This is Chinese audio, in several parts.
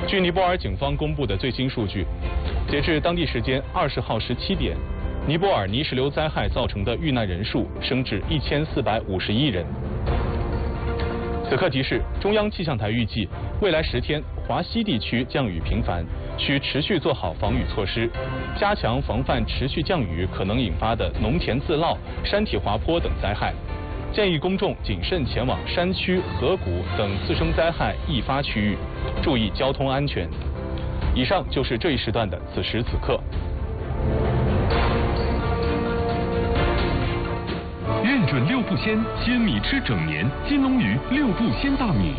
据尼泊尔警方公布的最新数据，截至当地时间20号17点，尼泊尔泥石流灾害造成的遇难人数升至1451人。此刻提示，中央气象台预计未来10天华西地区降雨频繁，需持续做好防雨措施，加强防范持续降雨可能引发的农田自涝、山体滑坡等灾害。建议公众谨慎前往山区、河谷等次生灾害易发区域，注意交通安全。以上就是这一时段的此时此刻。 认准六步鲜，鲜米吃整年。金龙鱼六步鲜大米，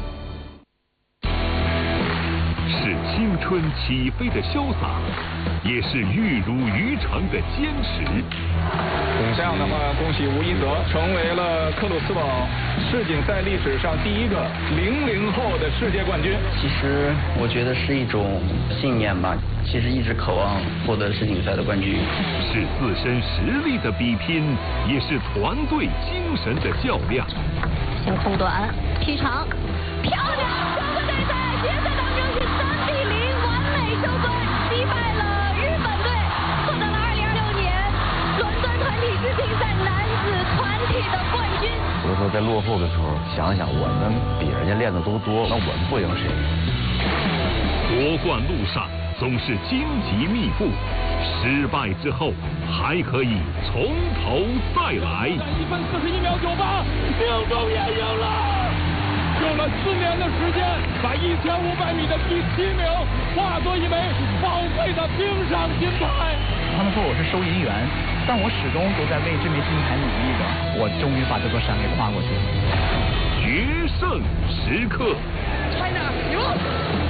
是青春起飞的潇洒，也是玉汝于成的坚持。 这样的话，恭喜吴一泽成为了克鲁斯堡世锦赛历史上第一个00后的世界冠军。 其实我觉得是一种信念吧，其实一直渴望获得世锦赛的冠军。 是自身实力的比拼，也是团队精神的较量。 先护短，劈长，漂亮！中国队在决赛当中是3比0完美收官，击败了日本队，获得了2026年伦敦团体世锦赛男子团体的冠军。 有的时候在落后的时候，想一想我们比人家练的都多，那我们不赢谁？ 夺冠路上总是荆棘密布，失败之后还可以从头再来。 1分41秒98，命中也赢了！用了4年的时间，把1500米的第7名化作一枚宝贵的冰上金牌。 他们说我是收银员，但我始终都在为这枚金牌努力着。我终于把这座山给跨过去了。 决胜时刻 China 赢了！